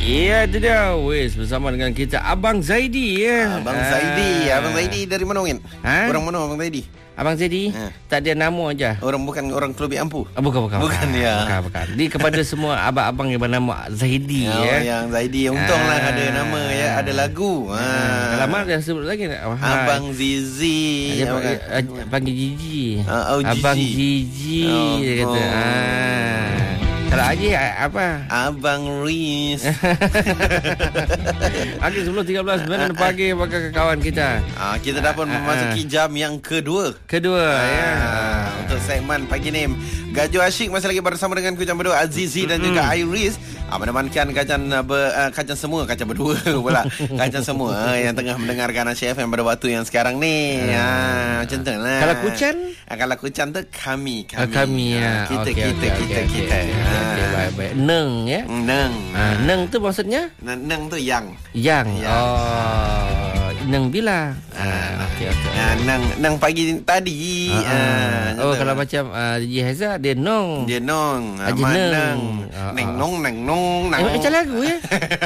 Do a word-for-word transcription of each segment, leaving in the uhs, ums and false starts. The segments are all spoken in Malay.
Ya, itu dia. Wes, bersama dengan kita Abang Zaidi ya. Abang Zaidi. Abang Zaidi dari mana, Win? Ha? Orang mana Abang Zaidi? Abang Zaidi ha. Tak ada nama aja. Orang bukan orang Kelubik Ampu. Oh, bukan bukan. Bukan, bukan ya. Bukan bukan. Di kepada semua abang-abang yang bernama Zaidi oh, ya. Yang Zaidi untunglah ha. ada nama ya, ada lagu. Ha. Kalau mak dia sebut lagi nak. Oh, Abang Zizi. Dia panggil Gigi. Uh, oh, Abang Gigi. Gigi oh, dia kata. Oh. Ha. Kalau Haji apa? Abang Riz. Okey, sebelum tiga belas sembilan pagi bagi kawan kita. Ah, kita dah pun memasuki jam yang kedua. Kedua ah, ya. Untuk segmen pagi ni Gaju Asyik masih lagi bersama dengan Kujang berdua Azizi dan juga Iris. Ah, menemankan kacan ber, uh, kacan semua kacan berdua pula. Kacan semua uh, yang tengah mendengarkan Asyik F M pada waktu yang sekarang ni. Ah, macam tu lah. Kalau Kucan? Ah, kalau Kucan tu kami kami. Ah, kami ya. Ah, kita, okay, kita, okay, kita okay, kita okay. kita. Okay, baik baik. Neng ya. Neng. Ah, neng tu maksudnya? Neng tu yang. Yang. yang. Oh. Neng bila? Ah, okey okey. Ah, nang nang pagi tadi. Ah, ah. Oh, kalau macam uh, Haji Haizah dia nong. Dia nong. Haji neng. Nang. Ah, neng ah. nong neng nong nang. Eh, macam lagu ya.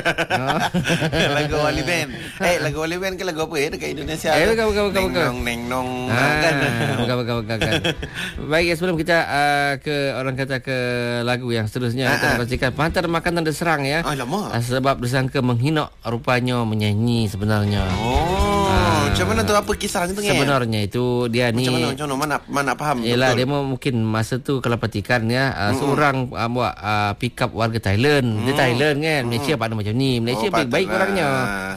Lagu Wali Band. Eh, lagu Wali Band ke lagu apa ya dekat Indonesia? Eh, bukan bukan bukan. Neng nong neng nong. Ah, kan. bukan bukan bukan. bukan. Baik, sebelum kita uh, ke orang kata ke lagu yang seterusnya, Ah, kita ah. pastikan pengantar makanan diserang ya. Alamak. Uh, sebab disangka menghina rupanya menyanyi sebenarnya. Oh, Ah. macam mana tu, apa kisahnya tu? Sebenarnya itu dia ni Macam mana macam mana mana, mana faham. Yelah, betul. dia mau mungkin masa tu kalau perhatikan ya, uh, seorang uh, buat uh, pick up warga Thailand. Mm. Dia Thailand kan, Malaysia mm. pada macam ni. Malaysia Oh, baik-baik patutlah. orangnya.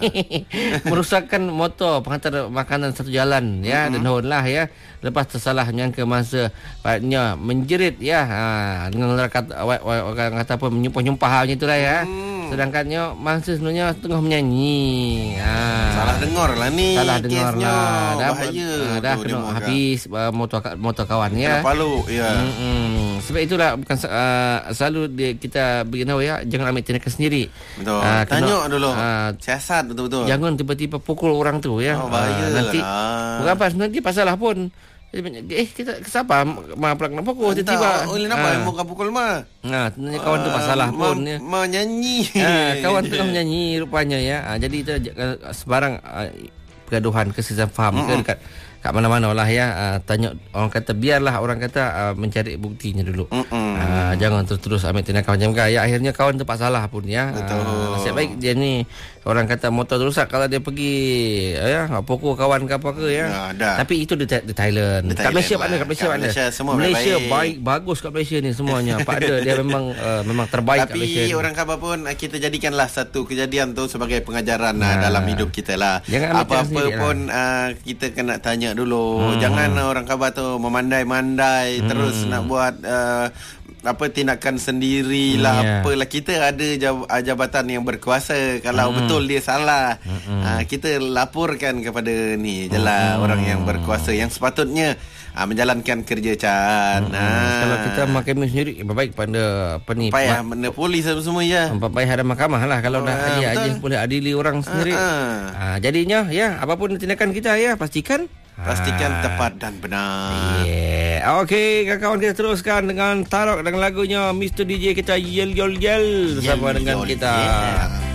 Merosakkan motor penghantar makanan satu jalan ya, mm-hmm. dan hon lah ya. Lepas tersalah menyangka masa patnya menjerit ya, ha, dengan orang kata, orang kata apa, menyumpah-nyumpah macam itulah ya. Mm. Sedangkannya masa sebenarnya tengah menyanyi. Ha. Salah dengar lah ni. Salah dengar lah. Dah, bahaya. uh, dah kena habis uh, motor motor kawan ya. Kena palu ya. Mm-mm. Sebab itulah bukan uh, selalu dia, kita beritahu ya, jangan ambil tindakan sendiri. Betul. Uh, Tanya dulu. Uh, Siasat betul-betul. Jangan tiba-tiba pukul orang tu ya. Oh, bahaya uh, nanti lah. bukan apa, nanti pasalah pun. Eh, kita siapa ma pelak nak pukul tiba-tiba. Oh, kenapa mau pukul mah? Nah, sebenarnya kawan tu pasalah pun ya. Menyanyi. Ha, kawan tengah menyanyi rupanya ya. Ha, jadi kita uh, sebarang uh, pergaduhan kesesamaan faham mm-hmm. ke dekat kat mana-mana lah ya. Uh, tanya orang kata, biarlah orang kata uh, mencari buktinya dulu. Uh, jangan terus-terus ambil tindakan macam gaya. Akhirnya kawan tu pak salah pun ya. Betul. Uh, nasib baik dia ni orang kata motor rosak kalau dia pergi ya, pukul kawan ke apa ke ya. Ya, tapi itu di, di Thailand. Di Kat Malaysia Thailand mana? Kat Malaysia kat mana? Malaysia semua Malaysia baik. baik, bagus kat Malaysia ni semuanya. Pak ada dia memang uh, memang terbaik kat Malaysia. Tapi orang khabar pun kita jadikanlah satu kejadian tu sebagai pengajaran nah. uh, dalam hidup kita lah. Apa-apa pun uh, kita kena tanya dulu. Hmm. Jangan uh, orang khabar tu memandai-mandai hmm. terus nak buat uh, apa tindakan sendirilah yeah. apalah. Kita ada jab- jabatan yang berkuasa. Kalau mm. betul dia salah, mm-hmm. uh, kita laporkan kepada ni jelah mm. orang yang berkuasa yang sepatutnya uh, menjalankan kerja Chan. Mm-hmm. Uh. Kalau kita mahkamah sendiri, baik pada apa ni, payah benda polis apa semua ya. Payah ada mahkamah lah kalau oh, dah uh, aja boleh adili orang sendiri. Uh, uh. Uh, jadinya ya, apapun tindakan kita ya, pastikan Pastikan ha. tepat dan benar. Yeah. Okey, kawan-kawan, kita teruskan dengan Tarok dengan lagunya Mister D J kita Yel Yel Yel bersama dengan kita. Yeah.